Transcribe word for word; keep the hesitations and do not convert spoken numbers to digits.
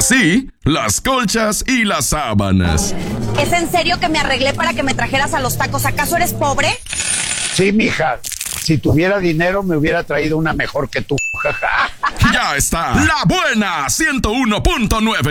sí, las colchas y las sábanas. ¿Es en serio que me arreglé para que me trajeras a los tacos? ¿Acaso eres pobre? Sí, mija. Si tuviera dinero me hubiera traído una mejor que tú. Ya está. La Buena ciento uno punto nueve.